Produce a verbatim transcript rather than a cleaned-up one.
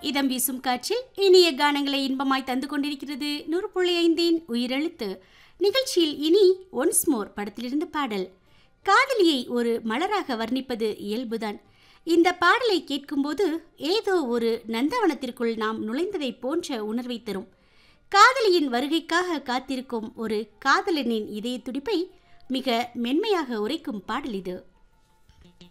இதம் வீசும் காற்றில் இனிய கானங்களை இன்பமாய் தந்து கொண்டிருக்கிறது நூறு புள்ளி ஐந்தின் உயிரெழுத்து நிகழ்ச்சியில். இனி ஒன்ஸ் மோர் படத்திலிருந்து பாடல். காதலியை ஒரு மலராக வர்ணிப்பது இயல்புதான். இந்த பாடலை கேட்கும்போது ஏதோ ஒரு நந்தவனத்திற்குள் நாம் நுழைந்ததை போன்ற உணர்வை தரும். காதலியின் வருகைக்காக காத்திருக்கும் ஒரு காதலனின் இதய துடிப்பை மிக மென்மையாக உரைக்கும் பாடல் இது.